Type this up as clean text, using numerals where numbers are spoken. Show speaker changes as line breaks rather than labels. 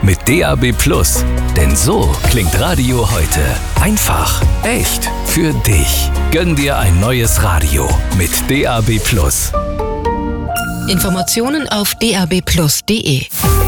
mit DAB+. Denn so klingt Radio heute. Einfach, echt, für dich. Gönn dir ein neues Radio mit DAB+.
Informationen auf dabplus.de.